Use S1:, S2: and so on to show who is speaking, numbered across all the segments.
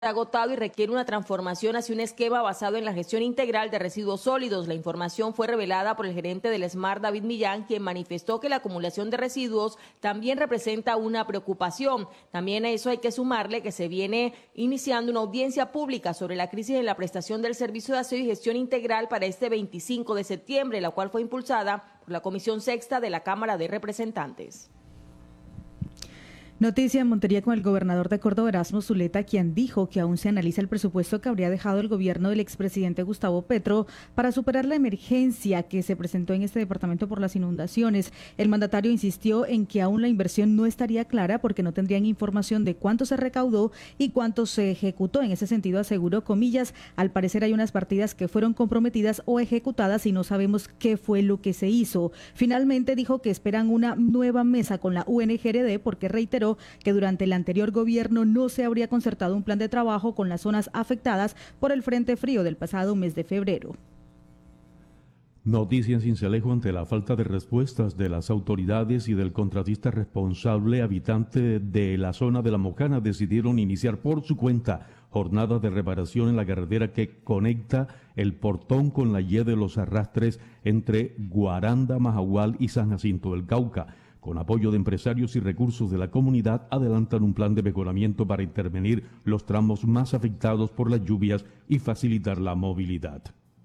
S1: agotado y requiere una transformación hacia un esquema basado en la gestión integral de residuos sólidos. La información fue revelada por el gerente del SMART, David Millán, quien manifestó que la acumulación de residuos también representa una preocupación. También a eso hay que sumarle que se viene iniciando una audiencia pública sobre la crisis en la prestación del servicio de aseo y gestión integral para este 25 de septiembre, la cual fue impulsada por la Comisión Sexta de la Cámara de Representantes.
S2: Noticia en Montería con el gobernador de Córdoba, Erasmo Zuleta, quien dijo que aún se analiza el presupuesto que habría dejado el gobierno del expresidente Gustavo Petro para superar la emergencia que se presentó en este departamento por las inundaciones. El mandatario insistió en que aún la inversión no estaría clara porque no tendrían información de cuánto se recaudó y cuánto se ejecutó. En ese sentido, aseguró, comillas, al parecer hay unas partidas que fueron comprometidas o ejecutadas y no sabemos qué fue lo que se hizo. Finalmente dijo que esperan una nueva mesa con la UNGRD porque reiteró que durante el anterior gobierno no se habría concertado un plan de trabajo con las zonas afectadas por el frente frío del pasado mes de febrero.
S3: Noticia en Sincelejo ante la falta de respuestas de las autoridades y del contratista responsable. Habitante de la zona de La Mocana decidieron iniciar por su cuenta jornada de reparación en la carretera que conecta el Portón con la Y de los Arrastres entre Guaranda, Majagual y San Jacinto del Cauca. Con apoyo de empresarios y recursos de la comunidad, adelantan un plan de mejoramiento para intervenir los tramos más afectados por las lluvias y facilitar la movilidad.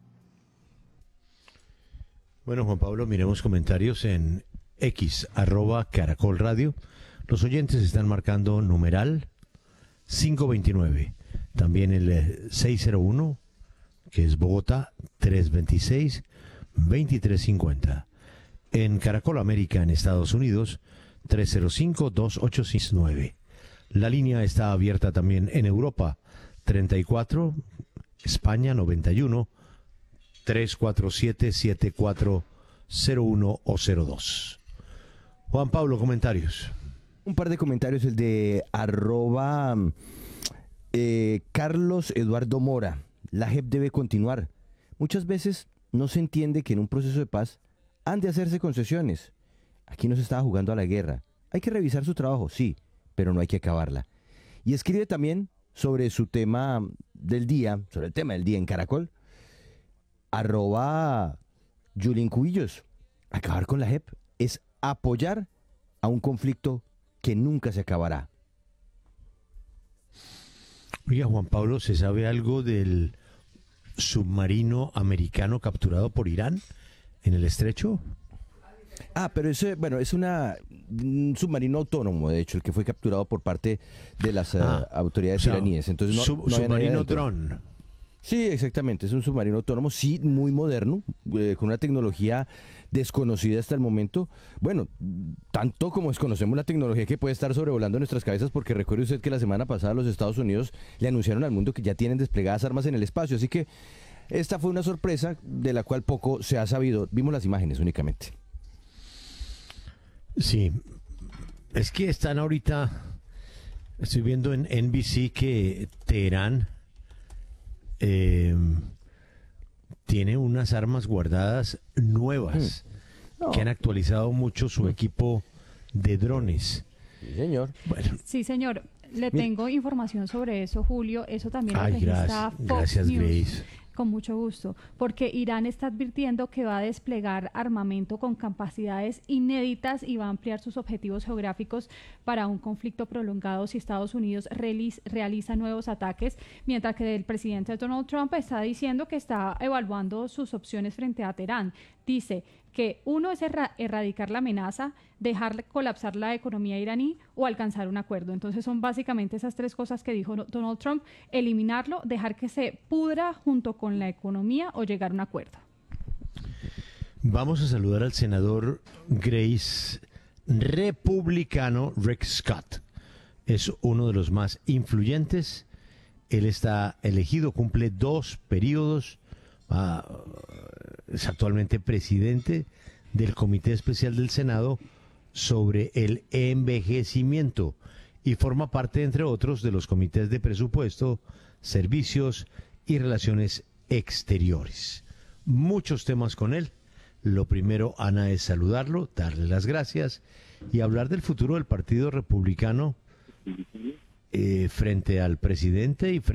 S4: Bueno, Juan Pablo, miremos comentarios en X, @Caracol Radio. Los oyentes están marcando numeral 529. También el 601, que es Bogotá, 326-2350. En Caracol América, en Estados Unidos, 305-2869. La línea está abierta también en Europa, 34, España, 91, 347-7401 o 02. Juan Pablo, comentarios.
S5: Un par de comentarios, el de Carlos Eduardo Mora. La JEP debe continuar. Muchas veces no se entiende que en un proceso de paz han de hacerse concesiones. Aquí no se estaba jugando a la guerra. Hay que revisar su trabajo, sí, pero no hay que acabarla. Y escribe también sobre su tema del día, sobre el tema del día en Caracol, @Yulín Cubillos. Acabar con la JEP es apoyar a un conflicto que nunca se acabará.
S4: Oiga, Juan Pablo, ¿se sabe algo del submarino americano capturado por Irán en el estrecho?
S5: Pero ese, bueno, es un submarino autónomo, de hecho, el que fue capturado por parte de las autoridades iraníes. Entonces,
S4: submarino dron.
S5: Sí, exactamente, es un submarino autónomo, sí, muy moderno, con una tecnología desconocida hasta el momento. Bueno, tanto como desconocemos la tecnología que puede estar sobrevolando nuestras cabezas, porque recuerde usted que la semana pasada los Estados Unidos le anunciaron al mundo que ya tienen desplegadas armas en el espacio, así que esta fue una sorpresa de la cual poco se ha sabido. Vimos las imágenes únicamente.
S4: Sí, es que están ahorita, estoy viendo en NBC que Teherán tiene unas armas guardadas nuevas que han actualizado mucho su equipo de drones.
S5: Sí, señor.
S4: Bueno.
S6: Sí, señor. Le tengo información sobre eso, Julio. Eso también lo registra Fox
S4: gracias,
S6: News.
S4: Grace.
S6: Con mucho gusto, porque Irán está advirtiendo que va a desplegar armamento con capacidades inéditas y va a ampliar sus objetivos geográficos para un conflicto prolongado si Estados Unidos realiza nuevos ataques, mientras que el presidente Donald Trump está diciendo que está evaluando sus opciones frente a Teherán. Dice que uno es erradicar la amenaza, dejar colapsar la economía iraní o alcanzar un acuerdo. Entonces son básicamente esas tres cosas que dijo Donald Trump: eliminarlo, dejar que se pudra junto con la economía o llegar a un acuerdo.
S4: Vamos a saludar al senador Grace, republicano Rick Scott. Es uno de los más influyentes. Él está elegido, cumple 2 periodos. Es actualmente presidente del Comité Especial del Senado sobre el envejecimiento y forma parte, entre otros, de los comités de presupuesto, servicios y relaciones exteriores. Muchos temas con él. Lo primero, Ana, es saludarlo, darle las gracias y hablar del futuro del Partido Republicano frente al presidente y